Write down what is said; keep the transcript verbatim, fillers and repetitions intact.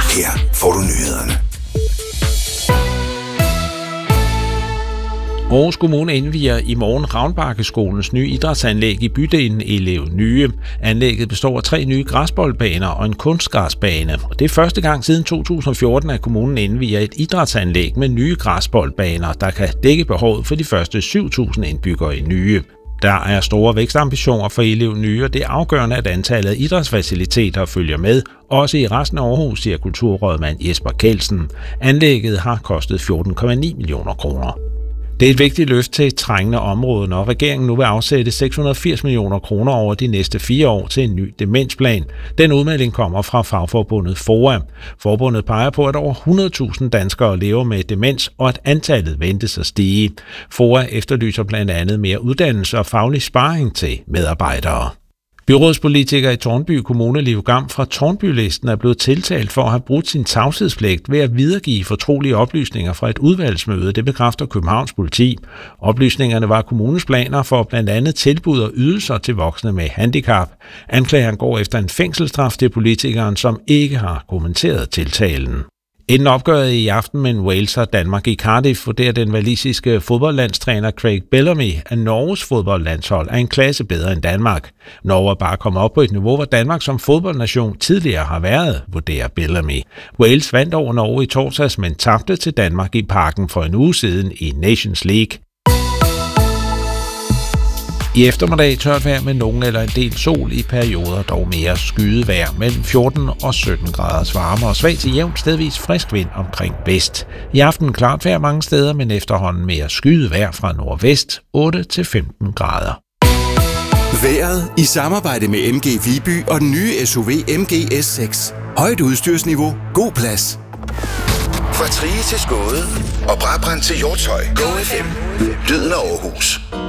Her får du nyhederne. Aarhus Kommune indvier i morgen Ravnbakkeskolens nye idrætsanlæg i bydelen Elev Nye. Anlægget består af tre nye græsboldbaner og en kunstgræsbane. Og det er første gang siden to tusind og fjorten, at kommunen indvier et idrætsanlæg med nye græsboldbaner, der kan dække behovet for de første syv tusind indbyggere i Nye. Der er store vækstambitioner for Elev Nye, og det er afgørende, at antallet af idrætsfaciliteter følger med, også i resten af Aarhus, siger kulturrådmand Jesper Kjeldsen. Anlægget har kostet fjorten komma ni millioner kroner. Det er et vigtigt løft til et trængende område, når regeringen nu vil afsætte seks hundrede og firs millioner kroner over de næste fire år til en ny demensplan. Den udmelding kommer fra fagforbundet FOA. Forbundet peger på, at over hundrede tusind danskere lever med demens, og at antallet ventes at stige. FOA efterlyser blandt andet mere uddannelse og faglig sparring til medarbejdere. Byrådspolitiker i Tårnby Kommune, Liv Gam fra Tårnby-listen, er blevet tiltalt for at have brugt sin tavshedspligt ved at videregive fortrolige oplysninger fra et udvalgsmøde, det bekræfter Københavns politi. Oplysningerne var kommunens planer for blandt andet tilbud og ydelser til voksne med handicap. Anklageren går efter en fængselsstraf til politikeren, som ikke har kommenteret tiltalen. Inden opgøret i aften mellem Wales og Danmark i Cardiff vurderer den walisiske fodboldlandstræner Craig Bellamy, at Norges fodboldlandshold er en klasse bedre end Danmark. Norge er bare kommet op på et niveau, hvor Danmark som fodboldnation tidligere har været, vurderer Bellamy. Wales vandt over Norge i torsdags, men tabte til Danmark i Parken for en uge siden i Nations League. I eftermiddag tørt vejr med nogen eller en del sol, i perioder dog mere skydevejr mellem fjorten og sytten graders varme og svag til jævnt stedvis frisk vind omkring vest. I aften klart vejr mange steder, men efterhånden mere skydevejr fra nordvest otte til femten grader. Vejret i samarbejde med M G Viby og den nye S U V M G S seks. Højt udstyrsniveau, god plads. Fra Trige til Skåde og Brabrand til Hjortshøj. Go F M. Lyden af Aarhus.